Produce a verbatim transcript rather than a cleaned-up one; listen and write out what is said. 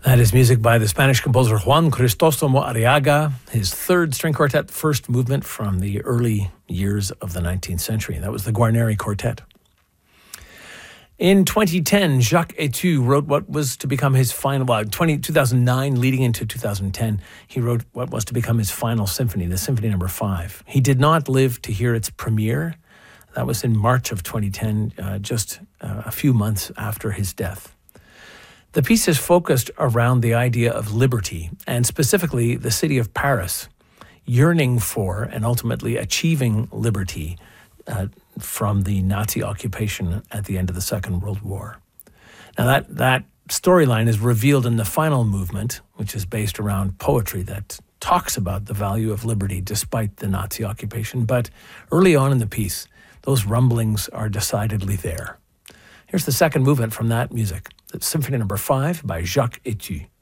That is music by the Spanish composer Juan Crisóstomo Arriaga, his third string quartet, first movement from the early years of the nineteenth century. That was the Guarneri Quartet. In twenty ten, Jacques Etu wrote what was to become his final, well, twenty, two thousand nine leading into two thousand ten, he wrote what was to become his final symphony, the Symphony Number Five. He did not live to hear its premiere. That was in March of twenty ten, uh, just uh, a few months after his death. The piece is focused around the idea of liberty, and specifically the city of Paris yearning for and ultimately achieving liberty uh, from the Nazi occupation at the end of the Second World War. Now that, that storyline is revealed in the final movement, which is based around poetry that talks about the value of liberty despite the Nazi occupation. But early on in the piece, those rumblings are decidedly there. Here's the second movement from that music, Symphony Number Five by Jacques Etu.